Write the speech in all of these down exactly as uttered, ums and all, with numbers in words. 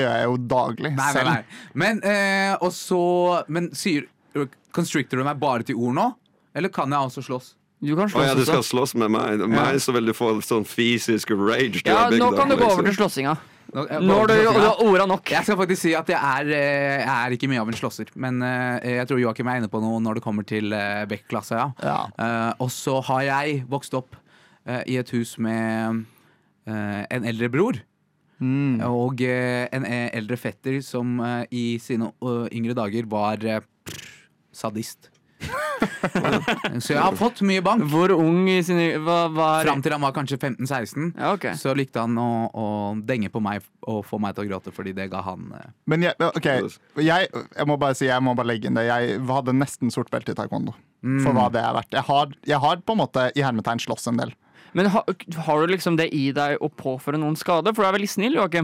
gjør jeg jo daglig nei, selv. nei, nei. Men, eh, og så Men sier constricter du meg bare til ord nå? Eller kan jeg også slås? Du kan Å slåss ja, du skal også. slåss med meg. Meg så vil du få sånn fysisk rage. Ja, big nå dog, kan du gå liksom. over til slåssinga. Nå, jeg- Nå har du, du har orda nok. Jeg skal faktisk si at jeg er, eh, jeg er ikke mye av en slåsser. Men eh, jeg tror Joakim er inne på noe når det kommer til eh, Beck-klassa. Ja. Ja. Eh, og så har jeg vokst opp eh, i et hus med eh, en eldre bror. Mm. Og eh, en eh, eldre fetter som eh, i sine eh, yngre dager var eh, pff, sadist. Så jeg har fått mye bank. Hvor ung i sine hva, var Fram til han var kanskje femten seksten. Ja, ok. Så likte han å, å denge på meg og få meg til å gråte, fordi det ga han eh. Men jeg, ok, jeg, jeg må bare si, jeg må bare legge inn det. Jeg hadde nesten sort belte i taekwondo. For hva det er verdt. Jeg har, jeg har på en måte i hermetegn slåss en del. Men ha, har du liksom det i deg å påføre noen skade? For du er veldig snill, Joakim.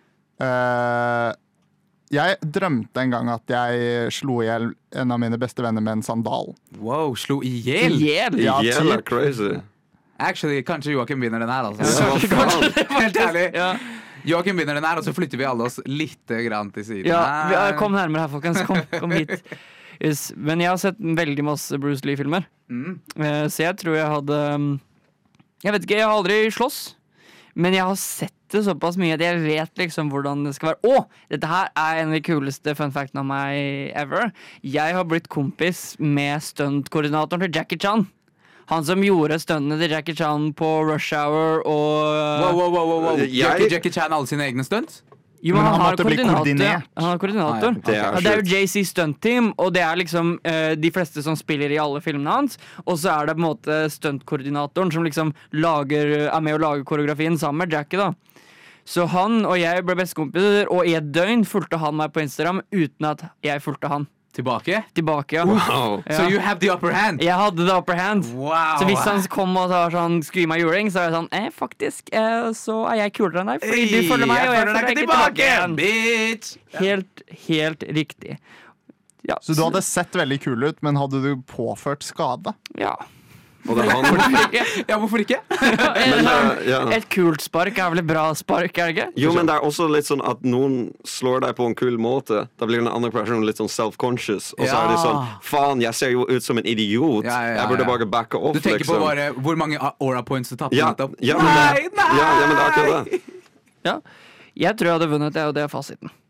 Uh, jeg drømte en gang at jeg slo i hjel en av mine beste venner med en sandal. Wow, slo i hjel! Hjel? Ja, Jævla typ. crazy. Actually, kanskje Joakim vinner den her, altså. Ja, faen. Helt ærlig. Ja. Joakim vinner den her, og så flytter vi alle oss litt grann til siden. Ja, vi, Her. kom nærmere her, folkens. Kom, kom hit. Yes. Men jeg har sett veldig masse Bruce Lee-filmer. Mm. Eh, Så jeg tror jeg hadde um, Jeg vet ikke, jeg har aldri slåss. Men jeg har sett det såpass mye at jeg vet liksom hvordan det skal være. Å! Dette her er en av de kuleste fun factene av meg ever. Jeg har blitt kompis med stuntkoordinatoren til Jackie Chan. Han som gjorde stuntene til Jackie Chan på Rush Hour og Wow, wow, wow, wow, wow. Jeg- Gjør ikke Jackie Chan alle sine egne stunts? Jo, Men men han, han har måtte bli koordinator. koordinert. Han har koordinator. Ah, ja. Det er Ja, det er jo sjukt. J C Stunt Team, og det er liksom eh, de fleste som spiller i alle filmene hans. Og så er det på en måte stuntkoordinatoren som liksom lager, er med å lage koreografien sammen med Jackie, da. Så han og jeg ble bestekompiser, og i et døgn fulgte han meg på Instagram uten at jeg fulgte han. Tilbake? Tilbake, ja. Wow. Ja. So you have the upper hand? Jeg hadde the upper hand. Wow. Så hvis han kom og sa sånn, skulle gi meg juling, så er jeg sånn eh, faktisk, eh, så er jeg kulere enn deg, fordi du følger meg, og jeg følger deg ikke tilbake igjen. Bitch! Helt, helt riktig. Ja, Så du hadde sett veldig kul ut, men hadde du påført skade? Ja. Og det er han. Ja, hvorfor ikke? Men, eh, ja. Et kult spark er vel et bra spark, er det ikke? Jo, men det er også litt sånn at noen slår deg på en kul måte. Da blir den andre personen litt sånn self-conscious. Og så er det sånn, faen, jeg ser jo ut som en idiot. Ja, ja, ja, Jeg burde ja. bare backe off, Du tenker liksom. på bare hvor mange aura points du tapte Ja, nettopp? ja, men det- Nei, nei! Ja, ja, men det er akkurat det. Ja. Jeg tror jeg hadde vunnet, det, og det er fasiten.